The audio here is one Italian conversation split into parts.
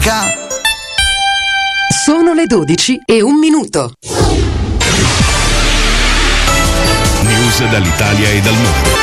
musica. Sono le 12:01. News dall'Italia e dal mondo.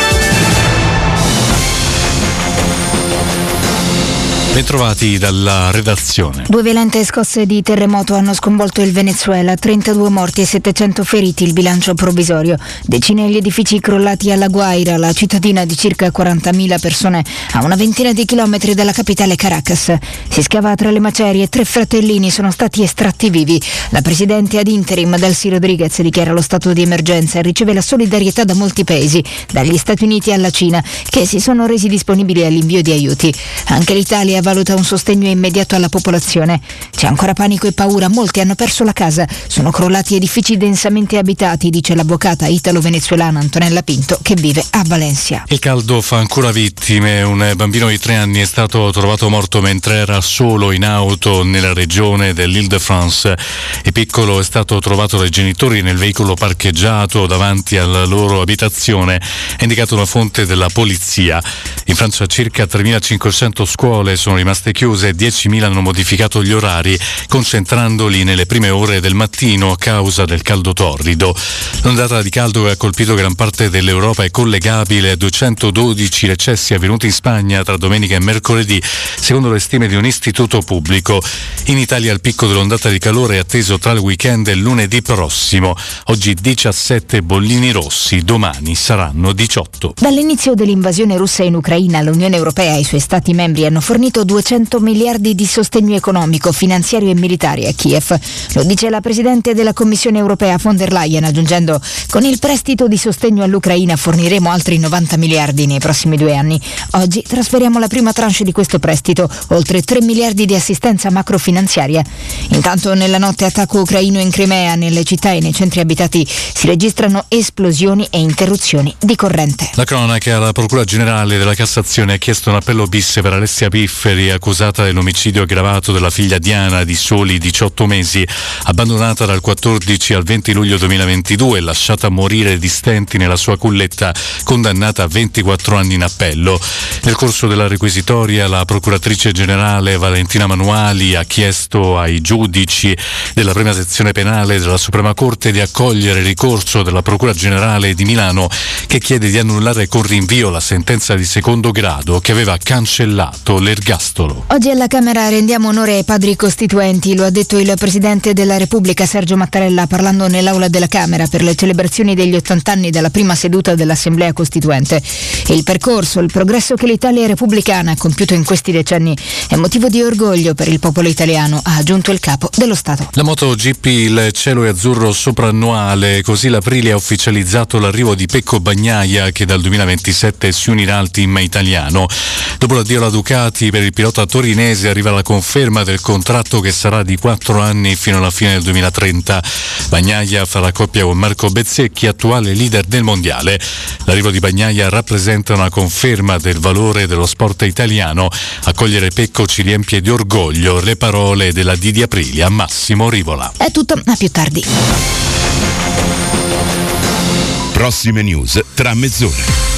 Bentrovati dalla redazione. 2 violente scosse di terremoto hanno sconvolto il Venezuela, 32 morti e 700 feriti il bilancio provvisorio. Decine gli edifici crollati alla Guaira, la cittadina di circa 40.000 persone a una ventina di chilometri dalla capitale Caracas. Si scava tra le macerie, 3 fratellini sono stati estratti vivi. La presidente ad interim Delcy Rodriguez dichiara lo stato di emergenza e riceve la solidarietà da molti paesi, dagli Stati Uniti alla Cina, che si sono resi disponibili all'invio di aiuti. Anche l'Italia valuta un sostegno immediato alla popolazione. C'è ancora panico e paura, molti hanno perso la casa, sono crollati edifici densamente abitati, dice l'avvocata italo-venezuelana Antonella Pinto, che vive a Valencia. Il caldo fa ancora vittime. Un bambino di 3 anni è stato trovato morto mentre era solo in auto nella regione dell'Île-de-France. Il piccolo è stato trovato dai genitori nel veicolo parcheggiato davanti alla loro abitazione, ha indicato una fonte della polizia. In Francia circa 3.500 scuole sono rimaste chiuse e 10.000 hanno modificato gli orari, concentrandoli nelle prime ore del mattino a causa del caldo torrido. L'ondata di caldo che ha colpito gran parte dell'Europa è collegabile a 212 recessi avvenuti in Spagna tra domenica e mercoledì, secondo le stime di un istituto pubblico. In Italia il picco dell'ondata di calore è atteso tra il weekend e il lunedì prossimo. Oggi 17 bollini rossi, domani saranno 18. Dall'inizio dell'invasione russa in Ucraina, l'Unione Europea e i suoi Stati membri hanno fornito 200 miliardi di sostegno economico, finanziario e militare a Kiev. Lo dice la Presidente della Commissione Europea von der Leyen, aggiungendo: con il prestito di sostegno all'Ucraina forniremo altri 90 miliardi nei prossimi 2 anni. Oggi trasferiamo la prima tranche di questo prestito, oltre 3 miliardi di assistenza macrofinanziaria. Intanto nella notte attacco ucraino in Crimea, nelle città e nei centri abitati si registrano esplosioni e interruzioni di corrente. La cronaca: la Procura Generale della Cassazione ha chiesto un appello bis per Alessia Pifferi, accusata dell'omicidio aggravato della figlia Diana di soli 18 mesi, abbandonata dal 14 al 20 luglio 2022 e lasciata morire di stenti nella sua culletta, condannata a 24 anni in appello. Nel corso della requisitoria la procuratrice generale Valentina Manuali ha chiesto ai giudici della prima sezione penale della Suprema Corte di accogliere il ricorso della Procura Generale di Milano, che chiede di annullare con rinvio la sentenza di secondo grado che aveva cancellato l'ergastolo. Oggi alla Camera rendiamo onore ai padri costituenti, lo ha detto il Presidente della Repubblica Sergio Mattarella parlando nell'aula della Camera per le celebrazioni degli 80 anni dalla prima seduta dell'Assemblea Costituente. Il percorso, il progresso che l'Italia repubblicana ha compiuto in questi decenni è motivo di orgoglio per il popolo italiano, ha aggiunto il capo dello Stato. La MotoGP, il cielo è azzurro soprannuale, così l'Aprilia ha ufficializzato l'arrivo di Pecco Bagnaia, che dal 2027 si unirà al team italiano. Dopo l'addio alla Ducati, per il pilota torinese arriva la conferma del contratto che sarà di 4 anni fino alla fine del 2030. Bagnaia farà coppia con Marco Bezzecchi, attuale leader del mondiale. L'arrivo di Bagnaia rappresenta una conferma del valore dello sport italiano. Accogliere Pecco ci riempie di orgoglio. Le parole della Didi Aprilia, Massimo Rivola. È tutto, a più tardi. Prossime news tra mezz'ora.